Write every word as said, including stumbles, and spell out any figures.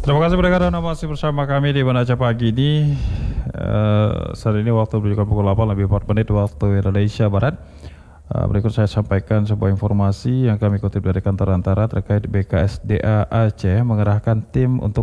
Terima kasih pendengar Anda masih bersama kami di Baca Pagi ini. Uh, saat ini waktu menunjukkan pukul delapan lebih empat menit waktu Indonesia Barat. Uh, berikut saya sampaikan sebuah informasi yang kami kutip dari kantor Antara terkait B K S D A Aceh mengerahkan tim untuk